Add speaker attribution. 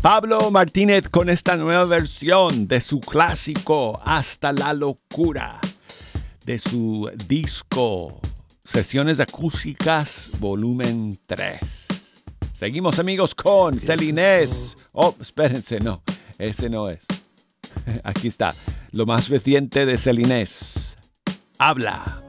Speaker 1: Pablo Martínez con esta nueva versión de su clásico Hasta la Locura, de su disco Sesiones Acústicas Volumen 3. Seguimos, amigos, con Celines. Oh, espérense, no, ese no es. Aquí está, lo más reciente de Celines. Habla.